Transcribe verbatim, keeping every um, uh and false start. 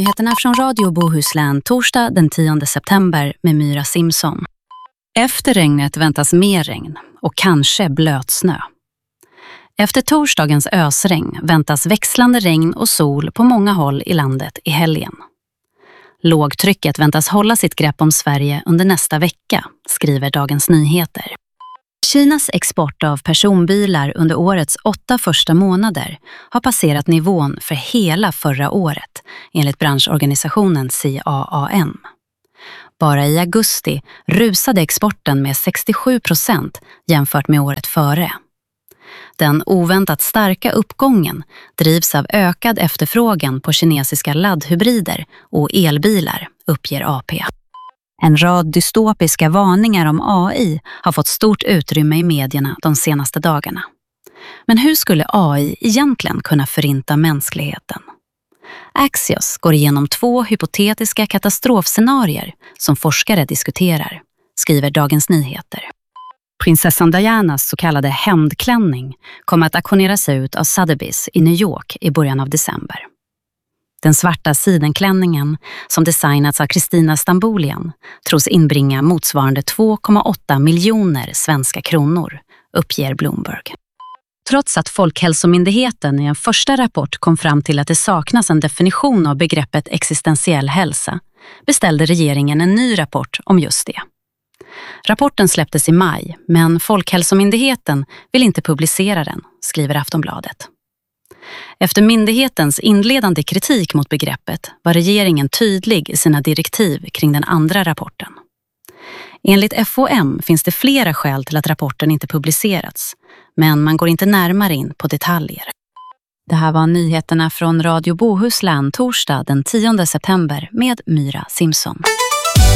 Nyheterna från Radio Bohuslän torsdag den tionde september med Myra Simson. Efter regnet väntas mer regn och kanske blötsnö. Efter torsdagens ösregn väntas växlande regn och sol på många håll i landet i helgen. Lågtrycket väntas hålla sitt grepp om Sverige under nästa vecka, skriver Dagens Nyheter. Kinas export av personbilar under årets åtta första månader har passerat nivån för hela förra året, enligt branschorganisationen C A A M. Bara i augusti rusade exporten med sextiosju procent jämfört med året före. Den oväntat starka uppgången drivs av ökad efterfrågan på kinesiska laddhybrider och elbilar, uppger A P. En rad dystopiska varningar om A I har fått stort utrymme i medierna de senaste dagarna. Men hur skulle A I egentligen kunna förinta mänskligheten? Axios går igenom två hypotetiska katastrofscenarier som forskare diskuterar, skriver Dagens Nyheter. Prinsessan Dianas så kallade hämndklänning kommer att auktioneras ut av Sotheby's i New York i början av december. Den svarta sidenklänningen, som designats av Kristina Stambolian, tros inbringa motsvarande två komma åtta miljoner svenska kronor, uppger Bloomberg. Trots att Folkhälsomyndigheten i en första rapport kom fram till att det saknas en definition av begreppet existentiell hälsa, beställde regeringen en ny rapport om just det. Rapporten släpptes i maj, men Folkhälsomyndigheten vill inte publicera den, skriver Aftonbladet. Efter myndighetens inledande kritik mot begreppet var regeringen tydlig i sina direktiv kring den andra rapporten. Enligt F O M finns det flera skäl till att rapporten inte publicerats, men man går inte närmare in på detaljer. Det här var nyheterna från Radio Bohuslän torsdag den tionde september med Myra Simson.